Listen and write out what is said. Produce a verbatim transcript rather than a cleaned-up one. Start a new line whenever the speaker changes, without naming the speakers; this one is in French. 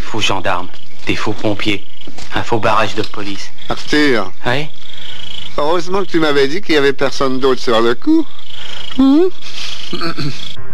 faux gendarmes, des faux pompiers, un faux barrage de police.
Arthur.
Oui?
Heureusement que tu m'avais dit qu'il y avait personne d'autre sur le coup. Hum?